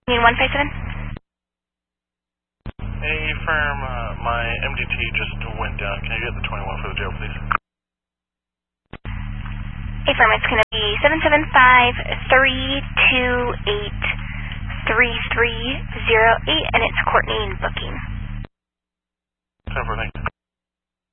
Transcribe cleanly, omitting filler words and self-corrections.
Need 157? Hey, firm, my MDT just went down. Can I get the 21 for the jail, please? Hey, firm, it's going to be 775-328-3308, and it's Courtney booking. 10-4, thanks.